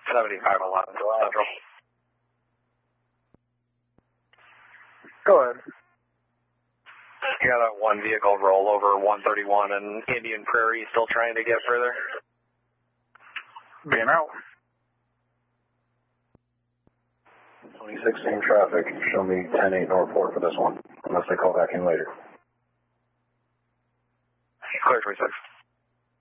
7511 Central. Go ahead. You got a one vehicle rollover 131 in Indian Prairie, still trying to get further? Being out. 2016 traffic, show me 10-8 Northport for this one, unless they call back in later. Clear 26.